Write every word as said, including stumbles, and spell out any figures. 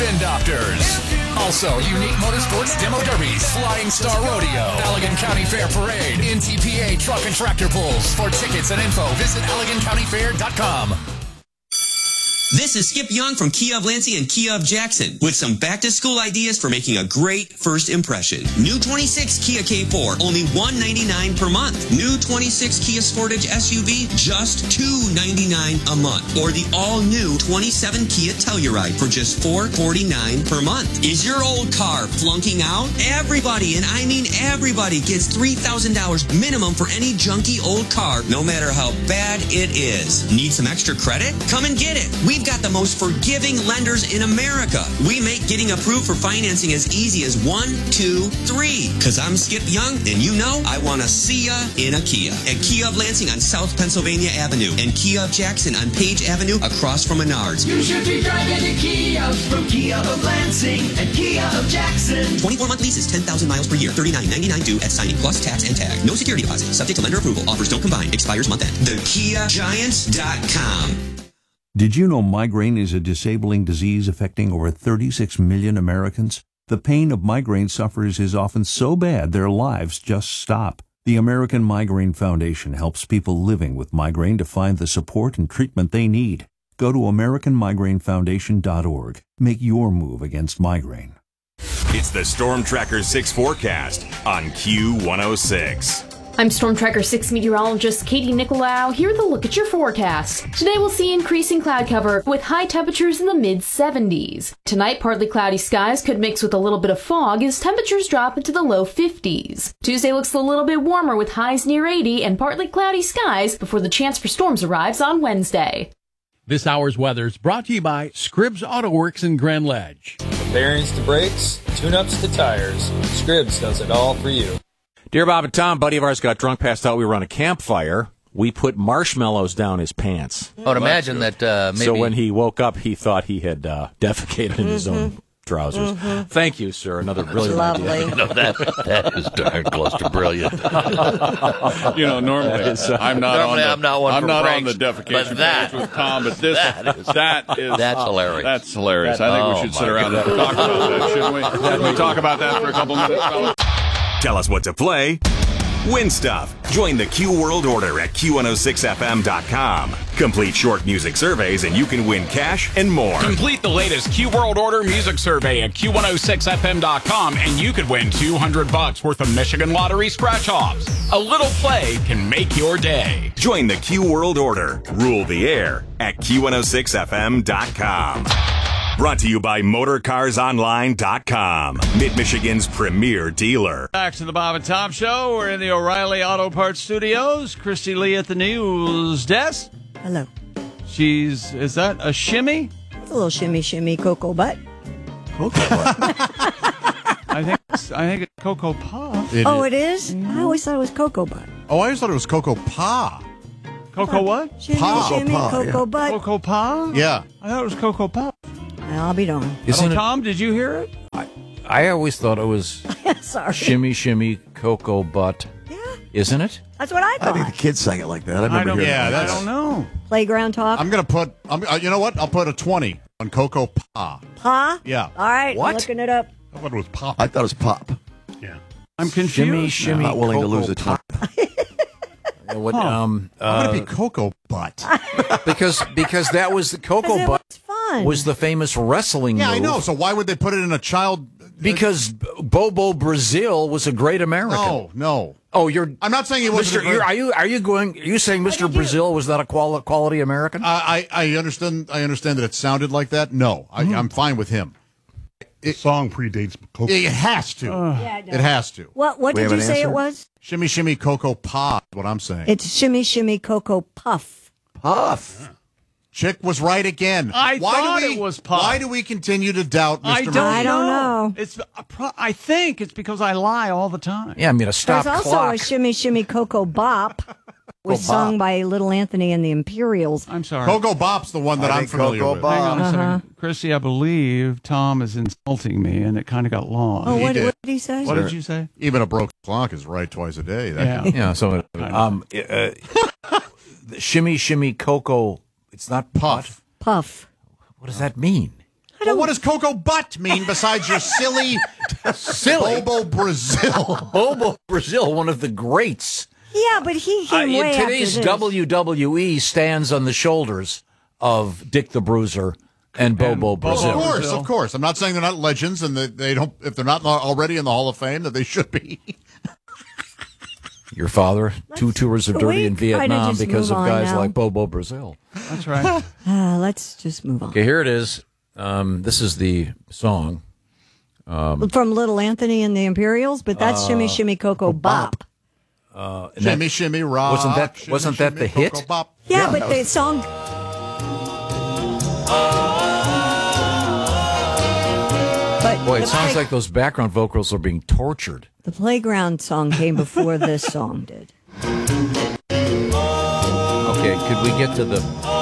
Spin Doctors. Also, unique motorsports demo derbies, Flying Star Rodeo, Allegan County Fair Parade, N T P A truck and tractor pulls. For tickets and info, visit Allegan County Fair dot com. This is Skip Young from Kia of Lansing and Kia of Jackson with some back-to-school ideas for making a great first impression. New twenty-six Kia K four, only one hundred ninety-nine dollars per month. New twenty-six Kia Sportage S U V, just two hundred ninety-nine dollars a month. Or the all-new twenty-seven Kia Telluride for just four hundred forty-nine dollars per month. Is your old car flunking out? Everybody, and I mean everybody, gets three thousand dollars minimum for any junky old car, no matter how bad it is. Need some extra credit? Come and get it. We've got the most forgiving lenders in America. We make getting approved for financing as easy as one, two, three. Cause I'm Skip Young, and you know I want to see ya in a Kia. At Kia of Lansing on South Pennsylvania Avenue and Kia of Jackson on Page Avenue across from Menards. You should be driving a Kia from Kia of Lansing and Kia of Jackson. twenty-four month leases, ten thousand miles per year, thirty-nine ninety-nine due at signing plus tax and tag. No security deposit. Subject to lender approval. Offers don't combine. Expires month end. the kia giants dot com. Did you know migraine is a disabling disease affecting over thirty-six million Americans? The pain of migraine sufferers is often so bad their lives just stop. The American Migraine Foundation helps people living with migraine to find the support and treatment they need. Go to American Migraine Foundation dot org. Make your move against migraine. It's the Storm Tracker six forecast on Q one oh six. I'm Storm Tracker six meteorologist Katie Nicolau. Here with a look at your forecast. Today we'll see increasing cloud cover with high temperatures in the mid seventies. Tonight, partly cloudy skies could mix with a little bit of fog as temperatures drop into the low fifties. Tuesday looks a little bit warmer with highs near eighty and partly cloudy skies before the chance for storms arrives on Wednesday. This hour's weather is brought to you by Scribbs Auto Works in Grand Ledge. From bearings to brakes, tune-ups to tires, Scribbs does it all for you. Dear Bob and Tom, buddy of ours got drunk, passed out. We were on a campfire. We put marshmallows down his pants. I would imagine that uh, maybe... So when he woke up, he thought he had uh, defecated in his own trousers. Mm-hmm. Thank you, sir. Another brilliant lovely. idea. You know, that, that is darn close to brilliant. You know, normally is, uh, I'm not normally on the, I'm not one I'm for not pranks, on the defecation but that, page with Tom, but this that is, that is that's hilarious. That's hilarious. That, I think oh we should sit around God. and talk about that, shouldn't we? Can we talk about that for a couple minutes, fellas? Tell us what to play. Win stuff. Join the Q World Order at Q one oh six F M dot com. Complete short music surveys and you can win cash and more. Complete the latest Q World Order music survey at Q one oh six F M dot com and you could win two hundred bucks worth of Michigan Lottery scratch-offs. A little play can make your day. Join the Q World Order. Rule the air at Q one oh six F M dot com. Brought to you by Motor Cars Online dot com, Mid-Michigan's premier dealer. Back to the Bob and Tom Show. We're in the O'Reilly Auto Parts Studios. Christy Lee at the news desk. Hello. She's, is that a shimmy? It's a little shimmy, shimmy cocoa butt. Cocoa butt? I think it's, I think it's Cocoa Puff. It oh, is. it is? Mm. I always thought it was cocoa butt. Oh, I always thought it was Cocoa Pa. Cocoa what? Shimmy, pa. shimmy, Cocoa, pa, cocoa yeah. butt. Cocoa Pa? Yeah. I thought it was Cocoa Puff. I'll be darned. Oh, Tom, did you hear it? I, I always thought it was Sorry. shimmy, shimmy, cocoa butt. Yeah. Isn't it? That's what I thought. I think the kids sang it like that. I remember I don't, hearing yeah, that. I don't know. Playground talk. I'm going to put, I'm, uh, you know what? I'll put a twenty on Cocoa Pa. Pa? Yeah. All right. What? I'm looking it up. I thought it was Pop. I thought it was Pop. Yeah. I'm confused. Shimmy, shimmy, I'm not willing to cocoa lose a pop. What, Huh. um, I'm uh, going to be Cocoa Butt. because because that was the cocoa it butt was fun. was the famous wrestling Yeah, move. I know. So why would they put it in a child? Because Bobo Brazil was a great American. No, no. Oh, you're. I'm not saying he wasn't. Mister You're, are you are you going? Are you saying Mister Brazil was that a quali- quality American? Uh, I I understand. I understand that it sounded like that. No, I, Mm-hmm. I'm fine with him. The song predates Cocoa. It has to. Uh, Yeah, it it does. has to. What What We did have you an say answer? it was? Shimmy, shimmy, Cocoa Pa. Is what I'm saying. It's shimmy, shimmy, cocoa puff. Puff. Chick was right again. I why thought do we, it was Puff. Why do we continue to doubt Mister I don't, I don't know. It's. a pro- I think it's because I lie all the time. yeah, I mean a stop There's also clock. a shimmy, shimmy, cocoa bop. Was Cocoa sung Bop. by Little Anthony and the Imperials. I'm sorry. Cocoa Bop's the one that I I'm think familiar Cocoa with. Bop. Hang on a Uh-huh. second. Chrissy, I believe Tom is insulting me, and it kind of got lost. Oh, He what did. what did he say? What did you say? Even a broken clock is right twice a day. That Yeah. can- yeah, so um, uh, shimmy, shimmy, cocoa. It's not Puff. Puff. What does that mean? Well, what does Cocoa Butt mean besides your silly, silly Bobo Brazil? Bobo Brazil, one of the greats. Yeah, but he Uh, came in way today's after this. W W E stands on the shoulders of Dick the Bruiser and Bobo Brazil. Of course, of course. I'm not saying they're not legends, and that they don't. If they're not already in the Hall of Fame, that they should be. Your father, two tours of Can duty we in kinda Vietnam just because move of on guys now? like Bobo Brazil. That's right. Uh, let's just move on. Okay, here it is. Um, this is the song. Um, From Little Anthony and the Imperials, but that's Uh, Shimmy Shimmy Cocoa Bop. uh, and Shimmy, that- shimmy, rock. Wasn't that shimmy, wasn't that shimmy, the hit? Cocoa Bop. Yeah, but the song. But Boy, the it sounds play- like those background vocals are being tortured. the Playground song came before this song did. Okay, could we get to the